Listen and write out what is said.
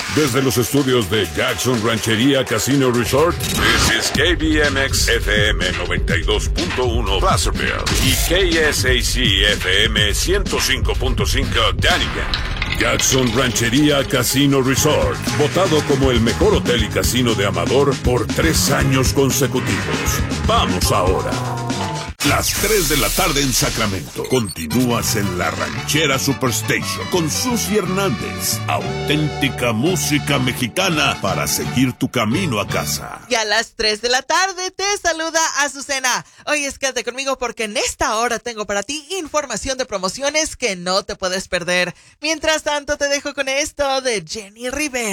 Desde los estudios de Jackson Ranchería Casino Resort, this is KBMX FM 92.1 Placerville y KSAC FM 105.5 Dunnigan. Jackson Ranchería Casino Resort, votado como el mejor hotel y casino de Amador por 3 años consecutivos. Vamos ahora. Las 3 de la tarde en Sacramento. Continúas en la Ranchera Superstation con Susi Hernández. Auténtica música mexicana para seguir tu camino a casa. Y a las 3 de la tarde te saluda Azucena. Oye, quédate conmigo porque en esta hora tengo para ti información de promociones que no te puedes perder. Mientras tanto, te dejo con esto de Jenny Rivera.